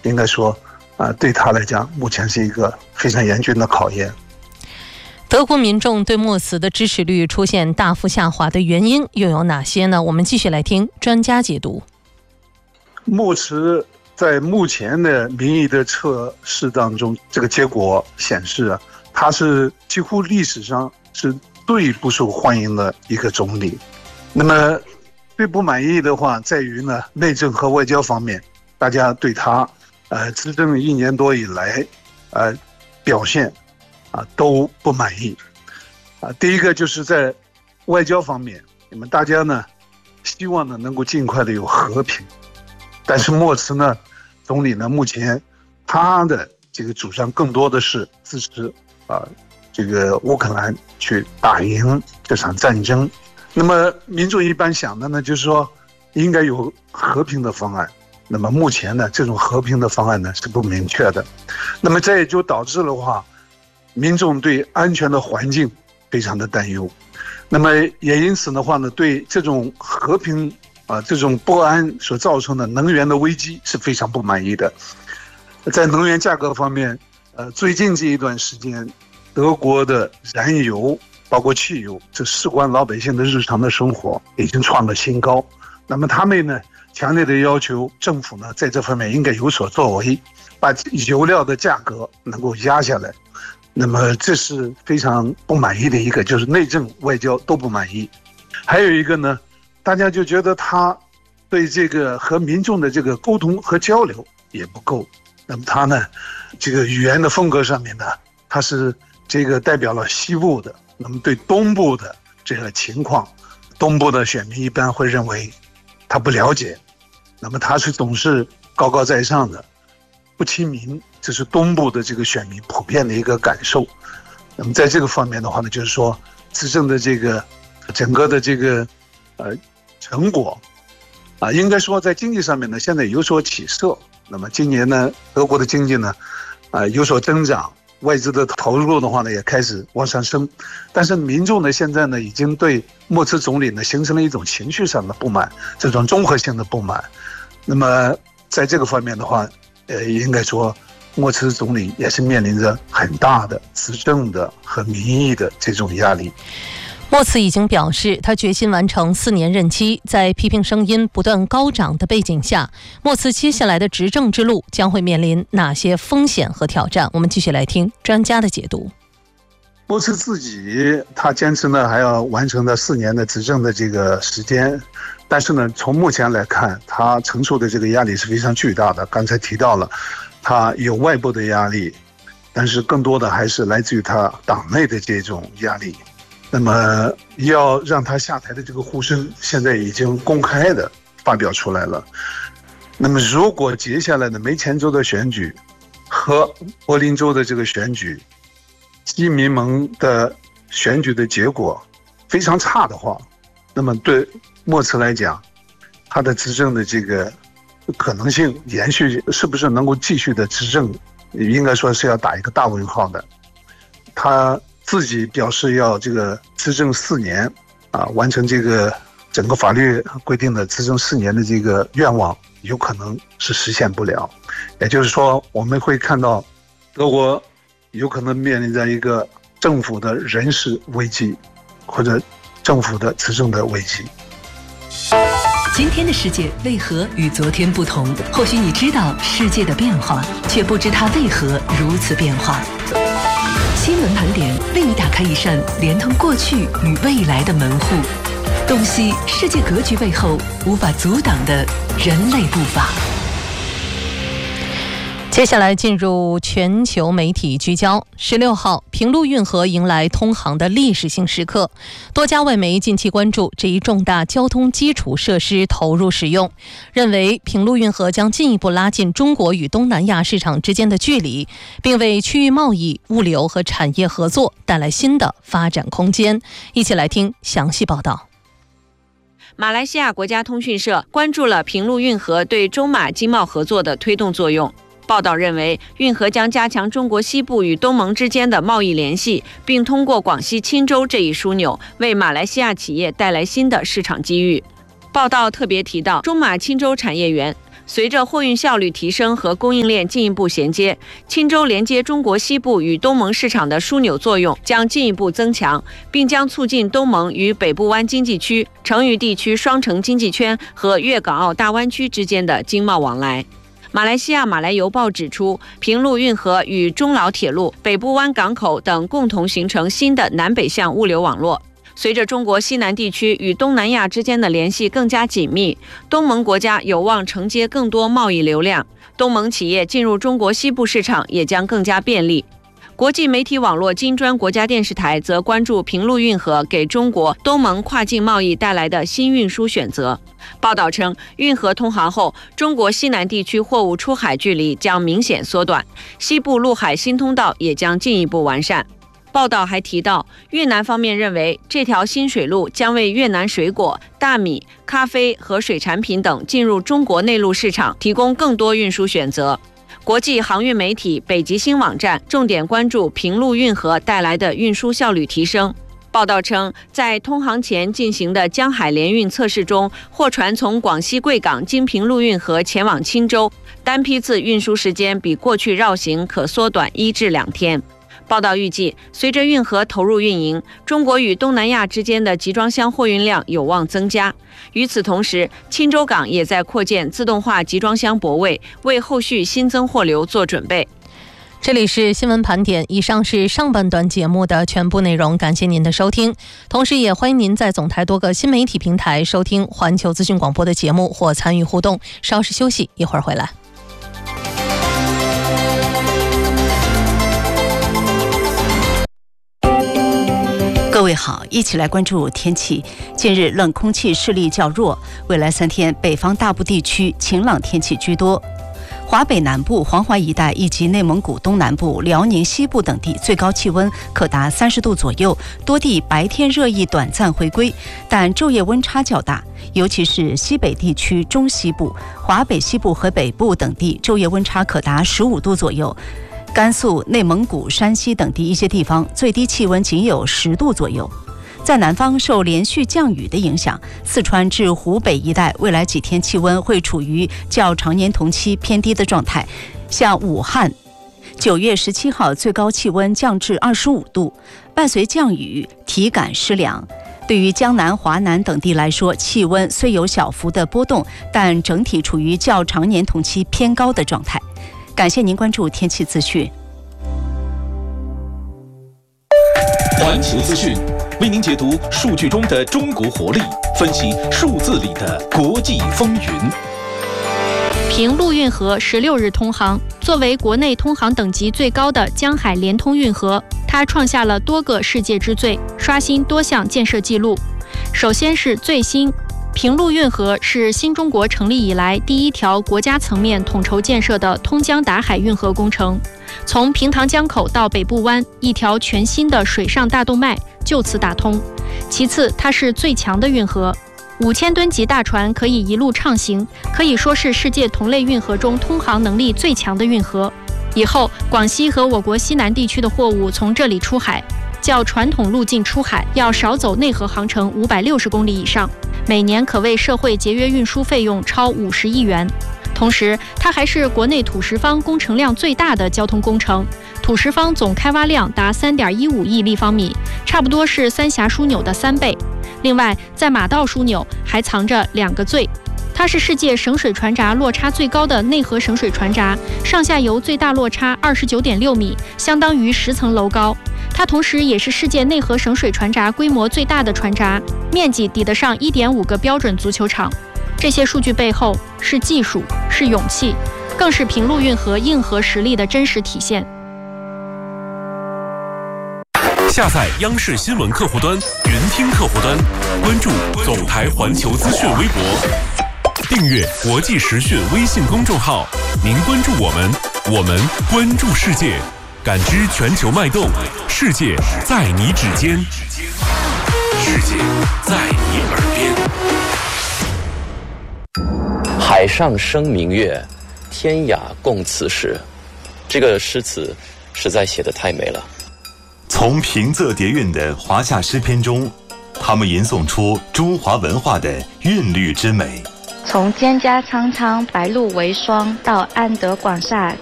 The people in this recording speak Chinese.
应该说对他来讲目前是一个非常严峻的考验。 德国民众对默茨的支持率出现大幅下滑的原因又有哪些呢？我们继续来听专家解读。 默茨在目前的民意的测试当中，这个结果显示他是几乎历史上是最不受欢迎的一个总理。那么最不满意的话在于呢，内政和外交方面，大家对他执政1年多以来表现都不满意。第一个就是在外交方面，你们大家呢希望呢能够尽快的有和平，但是默茨呢总理呢目前他的这个主张更多的是支持这个乌克兰去打赢这场战争。那么民众一般想的呢，就是说应该有和平的方案。那么目前呢，这种和平的方案呢是不明确的。那么这也就导致的话，民众对安全的环境非常的担忧。那么也因此的话呢，对这种和平这种不安所造成的能源的危机是非常不满意的。在能源价格方面，最近这一段时间，德国的燃油包括汽油，这事关老百姓的日常的生活，已经创了新高。那么他们呢，强烈的要求政府呢，在这方面应该有所作为，把油料的价格能够压下来。那么这是非常不满意的一个，就是内政外交都不满意。还有一个呢，大家就觉得他对这个和民众的这个沟通和交流也不够。那么他呢，这个语言的风格上面呢，他是这个代表了西部的，那么对东部的这个情况，东部的选民一般会认为他不了解，那么他是总是高高在上的，不亲民，这是东部的这个选民普遍的一个感受。那么在这个方面的话呢，就是说执政的这个整个的这个成果应该说在经济上面呢，现在有所起色。那么今年呢，德国的经济呢有所增长，外资的投入的话呢也开始往上升。但是民众呢现在呢已经对默茨总理呢形成了一种情绪上的不满，这种综合性的不满。那么在这个方面的话，应该说默茨总理也是面临着很大的执政的和民意的这种压力。 默茨已经表示，他决心完成4年任期。在批评声音不断高涨的背景下，默茨接下来的执政之路将会面临哪些风险和挑战？我们继续来听专家的解读。 默茨自己他坚持呢还要完成的4年的执政的这个时间，但是呢从目前来看，他承受的这个压力是非常巨大的。刚才提到了他有外部的压力，但是更多的还是来自于他党内的这种压力。那么要让他下台的这个呼声现在已经公开的发表出来了。那么如果接下来的梅前州的选举和柏林州的这个选举，基民盟的选举的结果非常差的话，那么对默茨来讲，他的执政的这个可能性延续是不是能够继续的执政，应该说是要打一个大问号的。他自己表示要这个执政4年完成这个整个法律规定的执政4年的这个愿望，有可能是实现不了。也就是说，我们会看到德国有可能面临着一个政府的人事危机，或者政府的执政的危机。 今天的世界为何与昨天不同？或许你知道世界的变化，却不知它为何如此变化。新闻盘点为你打开一扇连通过去与未来的门户，洞悉世界格局背后无法阻挡的人类步伐。 接下来进入全球媒体聚焦。16号，平陆运河迎来通航的历史性时刻，多家外媒近期关注这一重大交通基础设施投入使用，认为平陆运河将进一步拉近中国与东南亚市场之间的距离，并为区域贸易、物流和产业合作带来新的发展空间。一起来听详细报道。 马来西亚国家通讯社关注了平陆运河对中马经贸合作的推动作用。报道认为，运河将加强中国西部与东盟之间的贸易联系，并通过广西钦州这一枢纽，为马来西亚企业带来新的市场机遇。报道特别提到，中马钦州产业园随着货运效率提升和供应链进一步衔接，钦州连接中国西部与东盟市场的枢纽作用将进一步增强，并将促进东盟与北部湾经济区、成渝地区双城经济圈和粤港澳大湾区之间的经贸往来。马来西亚《马来邮报》指出，平陆运河与中老铁路、北部湾港口等共同形成新的南北向物流网络。随着中国西南地区与东南亚之间的联系更加紧密，东盟国家有望承接更多贸易流量，东盟企业进入中国西部市场也将更加便利。国际媒体网络金砖国家电视台则关注平陆运河给中国东盟跨境贸易带来的新运输选择。报道称，运河通航后，中国西南地区货物出海距离将明显缩短，西部陆海新通道也将进一步完善。报道还提到，越南方面认为这条新水路将为越南水果、大米、咖啡和水产品等进入中国内陆市场提供更多运输选择。国际航运媒体北极星网站重点关注平陆运河带来的运输效率提升。报道称，在通航前进行的江海联运测试中，货船从广西贵港经平陆运河前往钦州，单批次运输时间比过去绕行可缩短1至2天。报道预计，随着运河投入运营，中国与东南亚之间的集装箱货运量有望增加。与此同时，钦州港也在扩建自动化集装箱泊位，为后续新增货流做准备。 这里是新闻盘点，以上是上半段节目的全部内容，感谢您的收听。同时也欢迎您在总台多个新媒体平台收听环球资讯广播的节目或参与互动。稍事休息，一会儿回来。 各位好，一起来关注天气。近日冷空气势力较弱，未来3天北方大部地区晴朗天气居多。华北南部、黄淮一带以及内蒙古东南部、辽宁西部等地最高气温可达30度左右，多地白天热意短暂回归，但昼夜温差较大，尤其是西北地区中西部、华北西部和北部等地昼夜温差可达15度左右。甘肃、内蒙古、山西等地一些地方最低气温仅有10度左右。在南方受连续降雨的影响，四川至湖北一带未来几天气温会处于较常年同期偏低的状态。像武汉9月17号最高气温降至25度，伴随降雨，体感湿凉。对于江南、华南等地来说，气温虽有小幅的波动，但整体处于较常年同期偏高的状态。感谢您关注天气资讯。 环球资讯为您解读数据中的中国活力，分析数字里的国际风云。 平陆运河16日通航，作为国内通航等级最高的江海联通运河，它创下了多个世界之最，刷新多项建设纪录。首先是最新。平陆运河是新中国成立以来第一条国家层面统筹建设的通江达海运河工程，从平塘江口到北部湾，一条全新的水上大动脉就此打通。其次，它是最强的运河，5000吨级大船可以一路畅行，可以说是世界同类运河中通航能力最强的运河。以后，广西和我国西南地区的货物从这里出海，较传统路径出海要少走内河航程560公里以上，每年可为社会节约运输费用超50亿元。同时，它还是国内土石方工程量最大的交通工程，土石方总开挖量达3.15亿立方米，差不多是三峡枢纽的3倍。另外，在马道枢纽还藏着2个最，它是世界省水船闸落差最高的内河省水船闸，上下游最大落差29.6米，相当于10层楼高。它同时也是世界内河省水船闸规模最大的船闸，面积抵得上1.5个标准足球场。这些数据背后是技术，是勇气，更是平陆运河硬核实力的真实体现。 下载央视新闻客户端、云听客户端，关注总台环球资讯微博，订阅国际时讯微信公众号。您关注我们，我们关注世界，感知全球脉动，世界在你指尖，世界在你耳边。 海上生明月，天涯共此时。这个诗词实在写得太美了。 从平仄叠韵的华夏诗篇中，他们吟诵出中华文化的韵律之美。 从蒹葭苍苍，白露为霜，到安得广厦